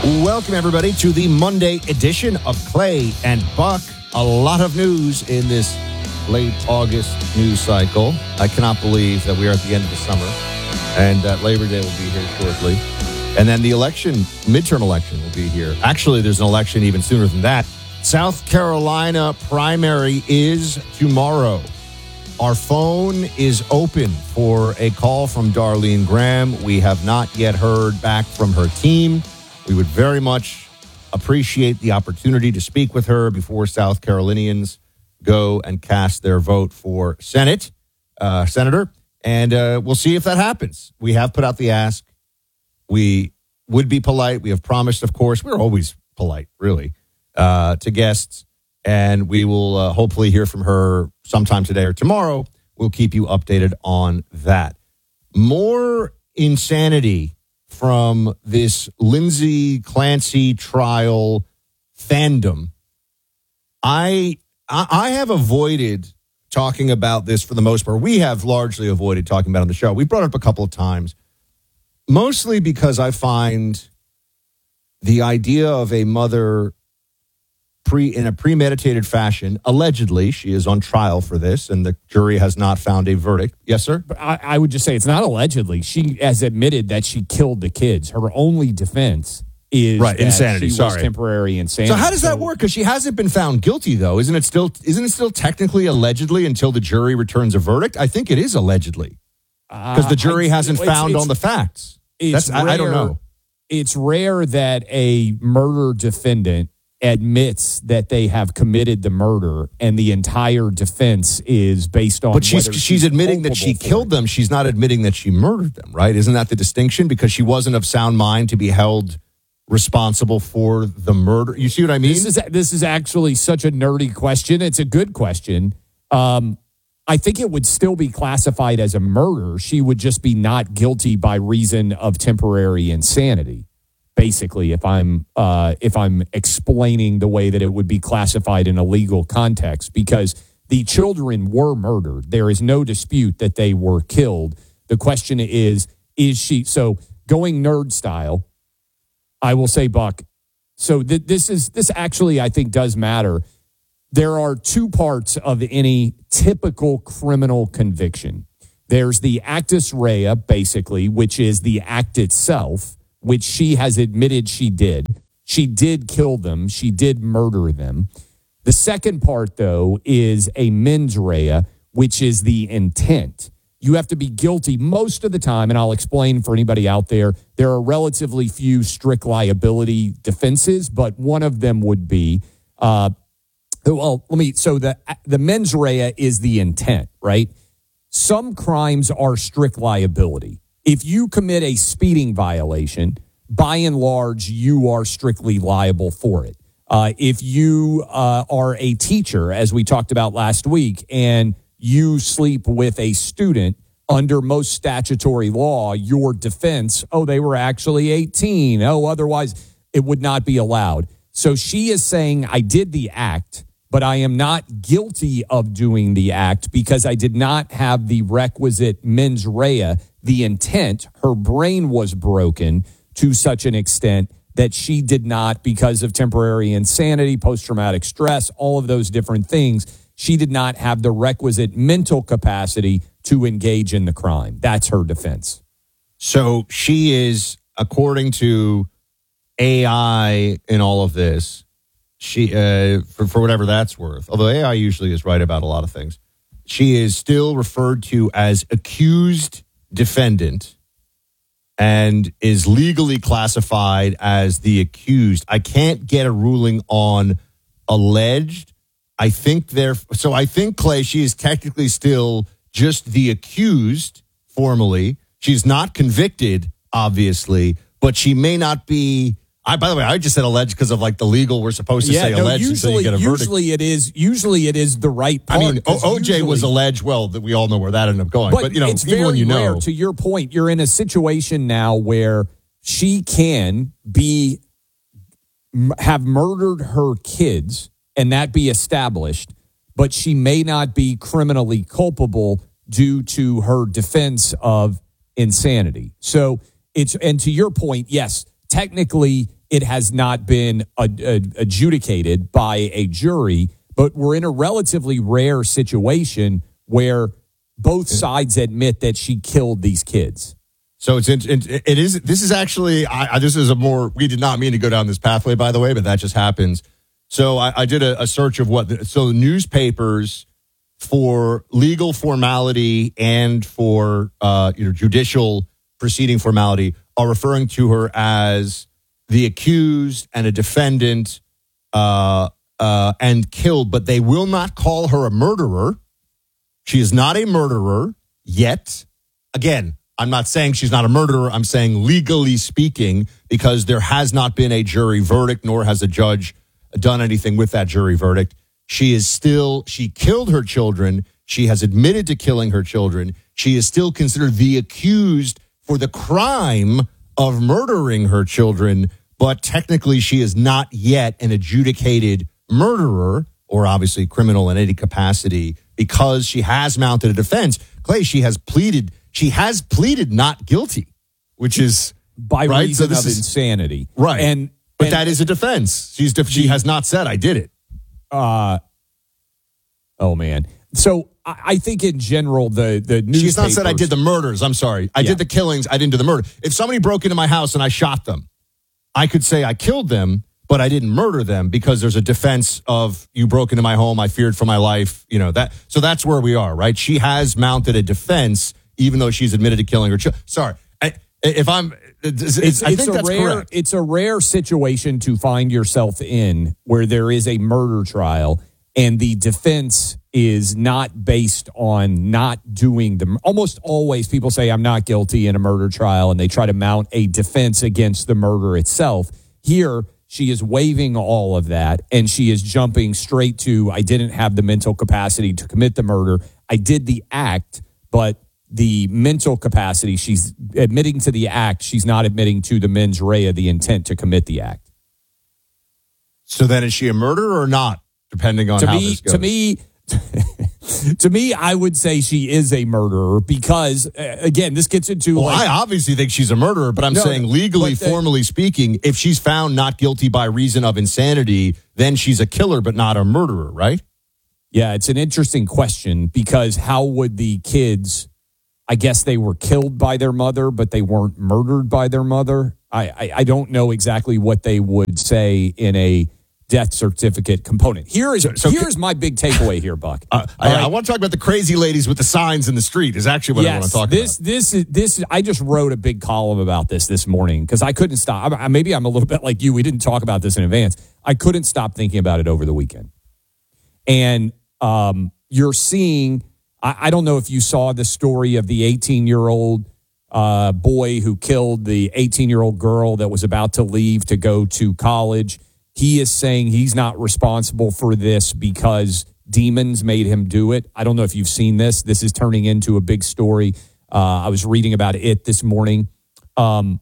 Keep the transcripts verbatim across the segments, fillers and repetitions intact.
Welcome, everybody, to the Monday edition of Clay and Buck. A lot of news in this late August news cycle. I cannot believe that we are at the end of the summer and that Labor Day will be here shortly. And then the election, midterm election, will be here. Actually, there's an election even sooner than that. South Carolina primary is tomorrow. Our phone is open for a call from Darlene Graham. We have not yet heard back from her team. We would very much appreciate the opportunity to speak with her before South Carolinians go and cast their vote for Senate, uh, Senator. And uh, we'll see if that happens. We have put out the ask. We would be polite. We have promised, of course. We're always polite, really, uh, to guests. And we will uh, hopefully hear from her sometime today or tomorrow. We'll keep you updated on that. More insanity from this Lindsay Clancy trial fandom. I I have avoided talking about this for the most part. We have largely avoided talking about it on the show. We brought it up a couple of times, mostly because I find the idea of a mother pre in a premeditated fashion. Allegedly, she is on trial for this, and the jury has not found a verdict. Yes, sir? But I, I would just say it's not allegedly. She has admitted that she killed the kids. Her only defense is right, that insanity. She Sorry. was temporary insanity. So how does so, that work? Because she hasn't been found guilty, though. Isn't it still? Isn't it still technically allegedly until the jury returns a verdict? I think it is allegedly because the jury uh, hasn't it's, found it's, on the facts. It's That's, rare, I, I don't know. It's rare that a murder defendant admits that they have committed the murder and the entire defense is based on but she's whether she's, she's admitting that she killed them. She's not admitting that she murdered them, right? Isn't that the distinction? Because she wasn't of sound mind to be held responsible for the murder. You see what I mean? This is this is actually such a nerdy question. It's a good question. Um, I think it would still be classified as a murder. She would just be not guilty by reason of temporary insanity. Basically, if I'm uh, if I'm explaining the way that it would be classified in a legal context, because the children were murdered. There is no dispute that they were killed. The question is, is she, so going nerd style, I will say, Buck, so th- this is, this actually I think does matter. There are two parts of any typical criminal conviction. There's the actus rea, basically, which is the act itself, which she has admitted she did. She did kill them. She did murder them. The second part, though, is a mens rea, which is the intent. You have to be guilty most of the time, and I'll explain for anybody out there, there are relatively few strict liability defenses, but one of them would be, uh, well, let me, so the, the mens rea is the intent, right? Some crimes are strict liability. If you commit a speeding violation, by and large, you are strictly liable for it. Uh, if you uh, are a teacher, as we talked about last week, and you sleep with a student, under most statutory law, your defense, oh, they were actually eighteen. Oh, otherwise, it would not be allowed. So she is saying, I did the act, but I am not guilty of doing the act because I did not have the requisite mens rea, the intent. Her brain was broken to such an extent that she did not, because of temporary insanity, post-traumatic stress, all of those different things, she did not have the requisite mental capacity to engage in the crime. That's her defense. So she is, according to A I in all of this, she uh, for, for whatever that's worth, although A I usually is right about a lot of things, she is still referred to as accused defendant and is legally classified as the accused. I can't get a ruling on alleged. I think there. So I think, Clay, she is technically still just the accused formally. She's not convicted, obviously, but she may not be. I, by the way, I just said alleged because of like the legal. We're supposed to yeah, say no, alleged usually, until you get a verdict. Usually it is. Usually it is the right part. I mean, o- O J usually, was alleged. Well, that we all know where that ended up going. But, but you know, it's even very when you know, rare, to your point, you're in a situation now where she can be have murdered her kids and that be established, but she may not be criminally culpable due to her defense of insanity. So it's, and to your point, yes, technically it has not been ad- ad- adjudicated by a jury, but we're in a relatively rare situation where both sides admit that she killed these kids. So it's it, it is this is actually I, I, this is a more we did not mean to go down this pathway, by the way, but that just happens. So I, I did a, a search of what the, so the newspapers for legal formality and for uh, you know judicial proceeding formality are referring to her as the accused and a defendant uh, uh, and killed, but they will not call her a murderer. She is not a murderer yet. Again, I'm not saying she's not a murderer. I'm saying legally speaking, because there has not been a jury verdict, nor has a judge done anything with that jury verdict. She is still, she killed her children. She has admitted to killing her children. She is still considered the accused for the crime of murdering her children, but technically she is not yet an adjudicated murderer or obviously criminal in any capacity because she has mounted a defense. Clay, she has pleaded, she has pleaded not guilty, which is by right? reason so this of is, insanity. Right. And but and, that is a defense. She's def- she has not said I did it. Uh, oh, man. So I, I think in general, the, the newspapers... She's not said I did the murders. I'm sorry. I Yeah. did the killings. I didn't do the murder. If somebody broke into my house and I shot them, I could say I killed them, but I didn't murder them because there's a defense of you broke into my home. I feared for my life. You know that. So that's where we are, right? She has mounted a defense, even though she's admitted to killing her children. Sorry. I, if I'm... It's, It's, I it's think a that's rare. correct. It's a rare situation to find yourself in where there is a murder trial and the defense is not based on not doing the. Almost always, people say I'm not guilty in a murder trial, and they try to mount a defense against the murder itself. Here, she is waiving all of that, and she is jumping straight to I didn't have the mental capacity to commit the murder. I did the act, but the mental capacity, she's admitting to the act. She's not admitting to the mens rea, the intent to commit the act. So then is she a murderer or not, depending on To how me, this goes? to me, to me, I would say she is a murderer because, uh, again, this gets into Well, like, I obviously think she's a murderer, but I'm No, saying legally, but the- formally speaking, if she's found not guilty by reason of insanity, then she's a killer, but not a murderer, right? yeah, it's an interesting question because how would the kids, I guess they were killed by their mother, but they weren't murdered by their mother. I, I, I don't know exactly what they would say in a death certificate component. Here is So- so- here's my big takeaway here, Buck. Uh, I, All right. I want to talk about the crazy ladies with the signs in the street is actually what I want to talk this, about. This is this. I just wrote a big column about this this morning because I couldn't stop. I, maybe I'm a little bit like you. We didn't talk about this in advance. I couldn't stop thinking about it over the weekend. And um, you're seeing. I, I don't know if you saw the story of the eighteen-year-old uh, boy who killed the eighteen-year-old girl that was about to leave to go to college. He is saying he's not responsible for this because demons made him do it. I don't know if you've seen this. This is turning into a big story. Uh, I was reading about it this morning. Um,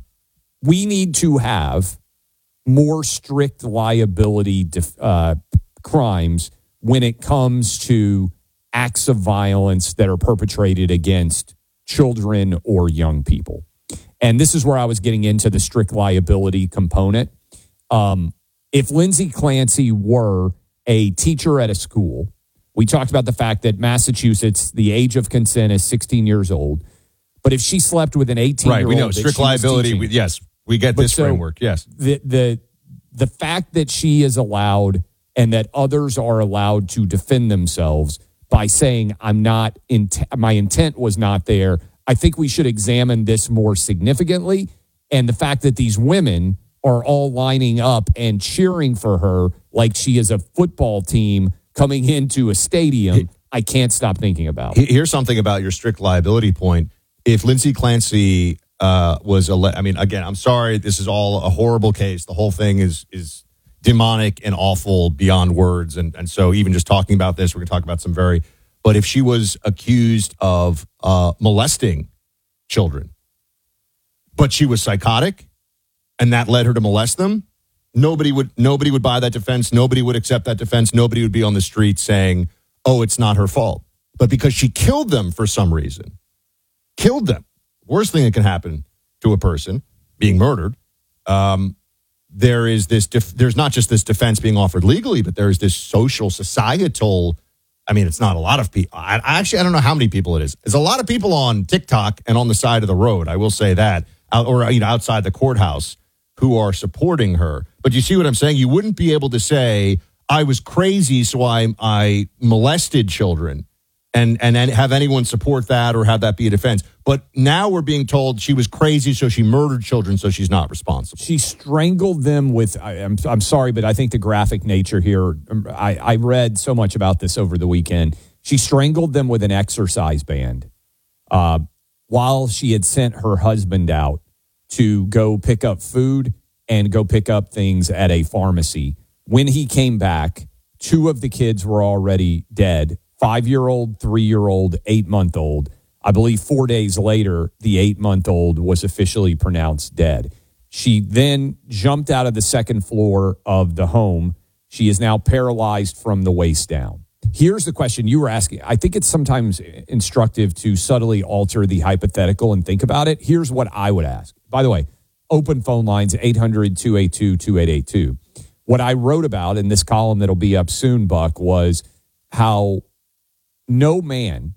we need to have more strict liability def- uh, crimes when it comes to acts of violence that are perpetrated against children or young people. And this is where I was getting into the strict liability component. Um, if Lindsay Clancy were a teacher at a school, we talked about the fact that Massachusetts, the age of consent is sixteen years old. But if she slept with an eighteen-year-old, Right, we know that strict she was liability. teaching- We, yes, we get But this so- framework. Yes, the the the fact that she is allowed and that others are allowed to defend themselves by saying I'm not int- my intent was not there. I think we should examine this more significantly, and the fact that these women are all lining up and cheering for her like she is a football team coming into a stadium. I can't stop thinking about. He- Here's something about your strict liability point. If Lindsay Clancy uh, was, ele- I mean, again, I'm sorry, this is all a horrible case. The whole thing is is demonic and awful beyond words. And, and so even just talking about this, we're going to talk about some very, but if she was accused of uh, molesting children, but she was psychotic and that led her to molest them, nobody would nobody would buy that defense. Nobody would accept that defense. Nobody would be on the street saying, oh, it's not her fault. But because she killed them for some reason, killed them, worst thing that can happen to a person, being murdered, um, there is this, def- there's not just this defense being offered legally, but there's this social, societal, I mean, it's not a lot of people. I, I actually, I don't know how many people it is. There's a lot of people on TikTok and on the side of the road. I will say that, out, or, you know, outside the courthouse who are supporting her. But you see what I'm saying? You wouldn't be able to say, I was crazy, so I, I molested children. And, and and have anyone support that or have that be a defense. But now we're being told she was crazy, so she murdered children, so she's not responsible. She strangled them with, I, I'm, I'm sorry, but I think the graphic nature here, I, I read so much about this over the weekend. She strangled them with an exercise band uh, while she had sent her husband out to go pick up food and go pick up things at a pharmacy. When he came back, two of the kids were already dead. Five-year-old, three-year-old, eight-month-old. I believe four days later, the eight-month-old was officially pronounced dead. She then jumped out of the second floor of the home. She is now paralyzed from the waist down. Here's the question you were asking. I think it's sometimes instructive to subtly alter the hypothetical and think about it. Here's what I would ask. By the way, open phone lines, eight hundred, two eight two, two eight eight two. What I wrote about in this column that'll be up soon, Buck, was how No man,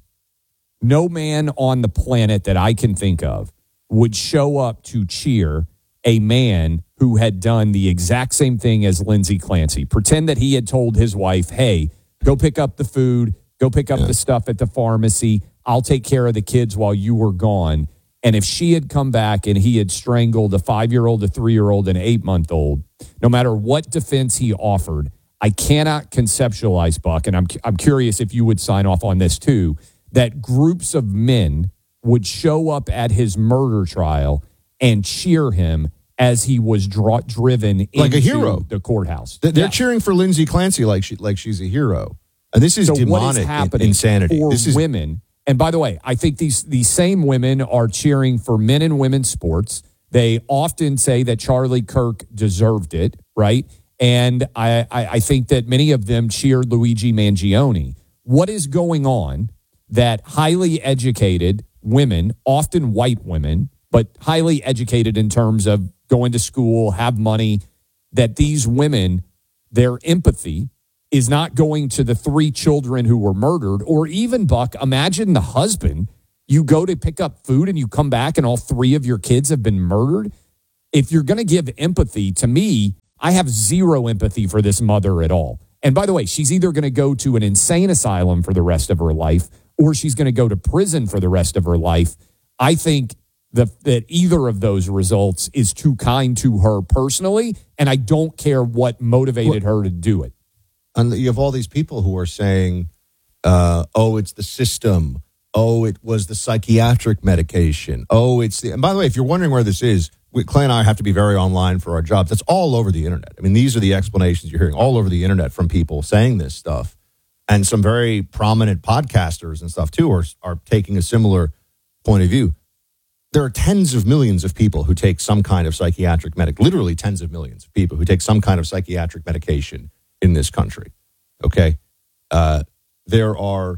no man on the planet that I can think of would show up to cheer a man who had done the exact same thing as Lindsay Clancy. Pretend that he had told his wife, hey, go pick up the food, go pick up yeah. the stuff at the pharmacy. I'll take care of the kids while you were gone. And if she had come back and he had strangled a five-year-old, a three-year-old, and an eight-month-old, no matter what defense he offered, I cannot conceptualize, Buck, and I'm I'm curious if you would sign off on this too, that groups of men would show up at his murder trial and cheer him as he was draw, driven like into a hero. The courthouse. They're yeah. cheering for Lindsay Clancy like she like she's a hero, and this is so demonic what is happening insanity. For this is women. And by the way, I think these these same women are cheering for men and women's sports. They often say that Charlie Kirk deserved it, right? And I, I, I think that many of them cheered Luigi Mangione. What is going on that highly educated women, often white women, but highly educated in terms of going to school, have money, that these women, their empathy is not going to the three children who were murdered, or even, Buck, imagine the husband. You go to pick up food and you come back and all three of your kids have been murdered. If you're going to give empathy, to me, I have zero empathy for this mother at all. And by the way, she's either going to go to an insane asylum for the rest of her life or she's going to go to prison for the rest of her life. I think the, that either of those results is too kind to her personally, and I don't care what motivated well, her to do it. And you have all these people who are saying, uh, oh, it's the system. Oh, it was the psychiatric medication. Oh, it's the... And by the way, if you're wondering where this is, we, Clay and I have to be very online for our jobs. That's all over the internet. I mean, these are the explanations you're hearing all over the internet from people saying this stuff. And some very prominent podcasters and stuff, too, are, are taking a similar point of view. There are tens of millions of people who take some kind of psychiatric medic, literally tens of millions of people who take some kind of psychiatric medication in this country. Okay? Uh, there are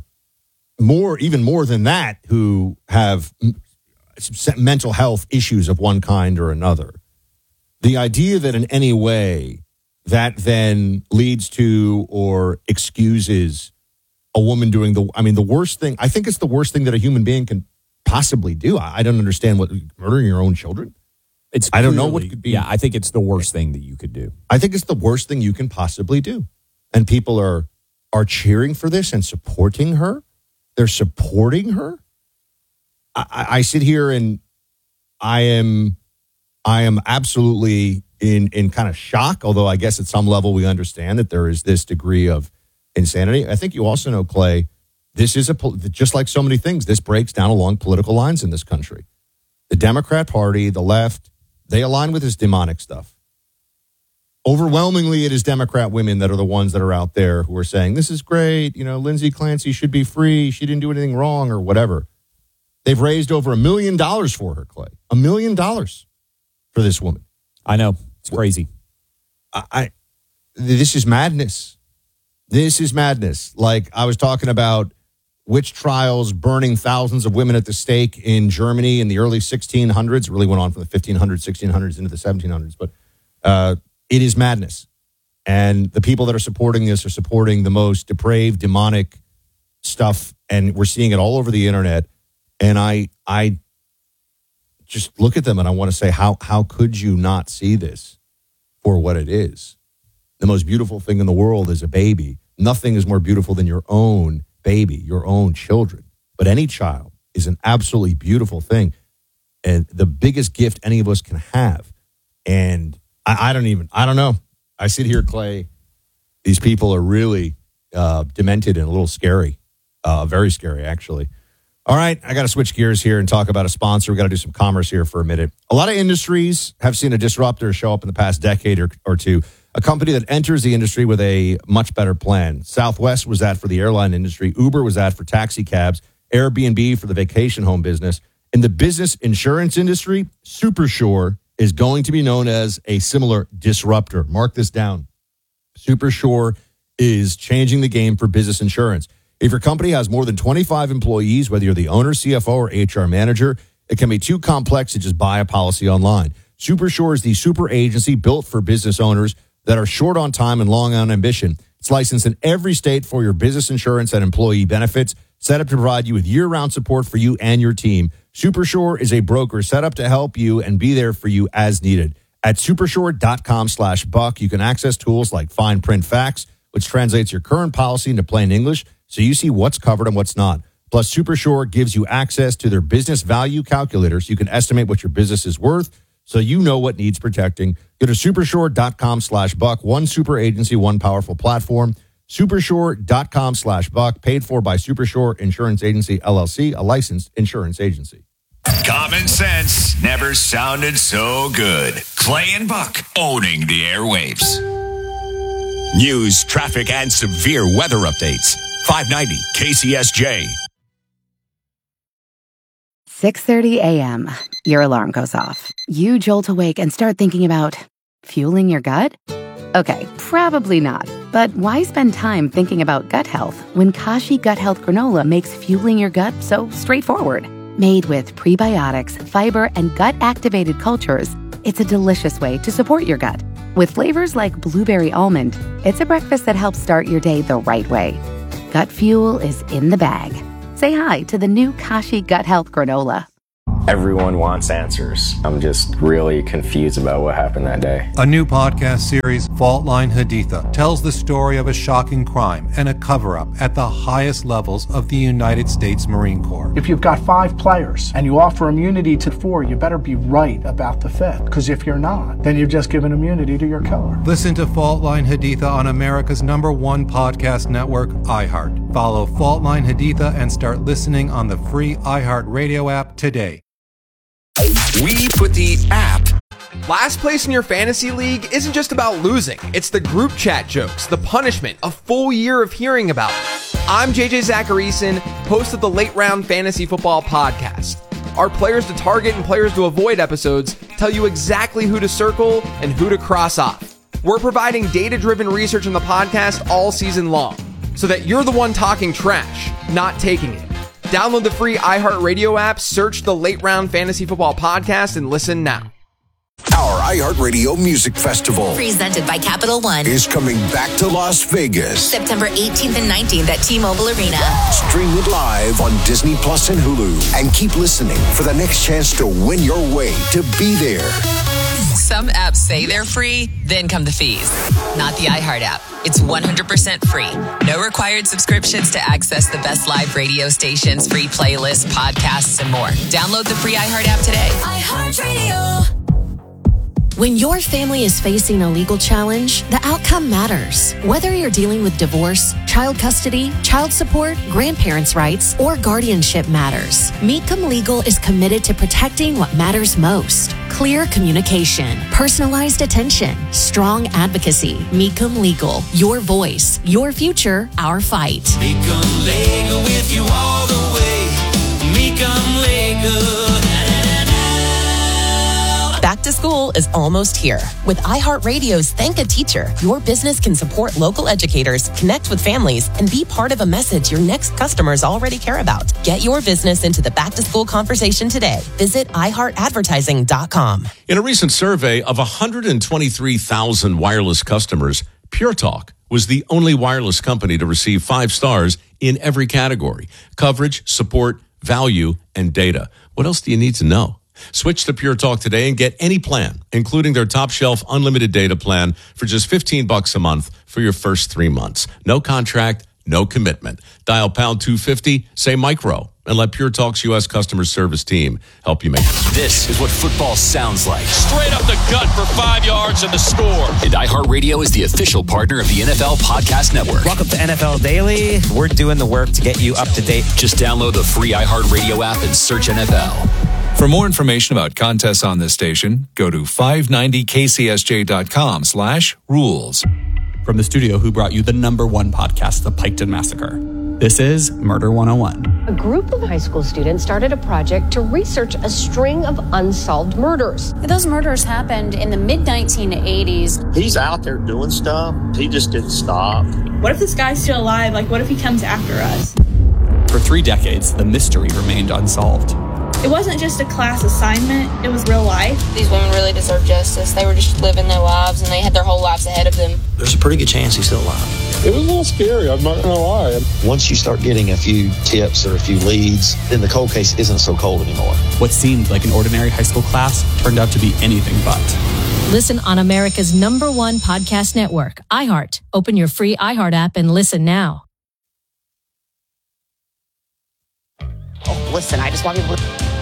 more, even more than that, who have mental health issues of one kind or another. The idea that in any way that then leads to or excuses a woman doing the, I mean, the worst thing, I think it's the worst thing that a human being can possibly do. I, I don't understand what, murdering your own children? It's I don't clearly, know what could be. Yeah, I think it's the worst thing that you could do. I think it's the worst thing you can possibly do. And people are are cheering for this and supporting her. They're supporting her. I, I sit here and I am I am absolutely in in kind of shock, although I guess at some level we understand that there is this degree of insanity. I think you also know, Clay, this is a just like so many things, this breaks down along political lines in this country. The Democrat Party, the left, they align with this demonic stuff. Overwhelmingly, it is Democrat women that are the ones that are out there who are saying, this is great, you know, Lindsay Clancy should be free, she didn't do anything wrong or whatever. They've raised over a million dollars for her, Clay. A million dollars for this woman. I know. It's crazy. I, I this is madness. This is madness. Like I was talking about witch trials burning thousands of women at the stake in Germany in the early sixteen hundreds. It really went on from the fifteen hundreds, sixteen hundreds into the seventeen hundreds. But uh, it is madness. And the people that are supporting this are supporting the most depraved, demonic stuff. And we're seeing it all over the internet. And I I just look at them and I want to say, how how could you not see this for what it is? The most beautiful thing in the world is a baby. Nothing is more beautiful than your own baby, your own children. But any child is an absolutely beautiful thing. And the biggest gift any of us can have. And I, I don't even, I don't know. I sit here, Clay. These people are really uh, demented and a little scary. Uh, very scary, actually. All right, I got to switch gears here and talk about a sponsor. We got to do some commerce here for a minute. A lot of industries have seen a disruptor show up in the past decade or, or two. A company that enters the industry with a much better plan. Southwest was that for the airline industry. Uber was that for taxi cabs. Airbnb for the vacation home business. In the business insurance industry, Supersure is going to be known as a similar disruptor. Mark this down. Supersure is changing the game for business insurance. If your company has more than twenty-five employees, whether you're the owner, C F O, or H R manager, it can be too complex to just buy a policy online. Supersure is the super agency built for business owners that are short on time and long on ambition. It's licensed in every state for your business insurance and employee benefits, set up to provide you with year-round support for you and your team. Supersure is a broker set up to help you and be there for you as needed. At supersure.com slash buck, you can access tools like fine print facts, which translates your current policy into plain English, so you see what's covered and what's not. Plus, Supersure gives you access to their business value calculator, so you can estimate what your business is worth, so you know what needs protecting. Go to supersure.com slash buck. One super agency, one powerful platform. Supersure.com slash buck. Paid for by Supersure Insurance Agency, L L C, a licensed insurance agency. Common sense never sounded so good. Clay and Buck owning the airwaves. News, traffic, and severe weather updates. five ninety K C S J. six thirty a.m. Your alarm goes off. You jolt awake and start thinking about fueling your gut? Okay, probably not. But why spend time thinking about gut health when Kashi Gut Health Granola makes fueling your gut so straightforward? Made with prebiotics, fiber, and gut-activated cultures, it's a delicious way to support your gut. With flavors like blueberry almond, it's a breakfast that helps start your day the right way. Gut fuel is in the bag. Say hi to the new Kashi Gut Health Granola. Everyone wants answers. I'm just really confused about what happened that day. A new podcast series, Fault Line Haditha, tells the story of a shocking crime and a cover-up at the highest levels of the United States Marine Corps. If you've got five players and you offer immunity to four, you better be right about the fifth. Because if you're not, then you've just given immunity to your killer. Listen to Fault Line Haditha on America's number one podcast network, iHeart. Follow Fault Line Haditha and start listening on the free iHeart Radio app today. We put the app. Last place in your fantasy league isn't just about losing. It's the group chat jokes, the punishment, a full year of hearing about it. I'm J J Zacharyson, host of the Late Round Fantasy Football Podcast. Our players to target and players to avoid episodes tell you exactly who to circle and who to cross off. We're providing data-driven research on the podcast all season long, so that you're the one talking trash, not taking it. Download the free iHeartRadio app, search the Late Round Fantasy Football Podcast, and listen now. Our iHeartRadio Music Festival, presented by Capital One, is coming back to Las Vegas. September eighteenth and nineteenth at T-Mobile Arena. Stream it live on Disney Plus and Hulu. And keep listening for the next chance to win your way to be there. Some apps say they're free, then come the fees. Not the iHeart app. It's one hundred percent free. No required subscriptions to access the best live radio stations, free playlists, podcasts, and more. Download the free iHeart app today. iHeartRadio. When your family is facing a legal challenge, the outcome matters. Whether you're dealing with divorce, child custody, child support, grandparents' rights, or guardianship matters, Mecum Legal is committed to protecting what matters most. Clear communication, personalized attention, strong advocacy. Mecum Legal, your voice, your future, our fight. Mecum Legal with you all the way. Mecum Legal. Backed to school is almost here. With iHeartRadio's Thank a Teacher, your business can support local educators, connect with families, and be part of a message your next customers already care about. Get your business into the back-to-school conversation today. Visit i heart advertising dot com. In a recent survey of one hundred twenty-three thousand wireless customers, Pure Talk was the only wireless company to receive five stars in every category: coverage, support, value, and data. What else do you need to know? Switch to Pure Talk today and get any plan, including their top shelf unlimited data plan for just fifteen bucks a month for your first three months. No contract, no commitment. Dial pound two fifty, say micro, and let Pure Talk's U S customer service team help you make it. This is what football sounds like. Straight up the gut for five yards and the score. And iHeartRadio is the official partner of the N F L Podcast Network. Welcome to N F L Daily. We're doing the work to get you up to date. Just download the free iHeartRadio app and search N F L. For more information about contests on this station, go to five ninety k c s j dot com slash rules. From the studio who brought you the number one podcast, The Piketon Massacre, this is Murder one oh one. A group of high school students started a project to research a string of unsolved murders. Those murders happened in the mid nineteen eighties. He's out there doing stuff. He just didn't stop. What if this guy's still alive? Like, what if he comes after us? For three decades, the mystery remained unsolved. It wasn't just a class assignment, it was real life. These women really deserve justice. They were just living their lives, and they had their whole lives ahead of them. There's a pretty good chance he's still alive. It was a little scary, I'm not going to lie. Once you start getting a few tips or a few leads, then the cold case isn't so cold anymore. What seemed like an ordinary high school class turned out to be anything but. Listen on America's number one podcast network, iHeart. Open your free iHeart app and listen now. Oh, listen, I just want people to...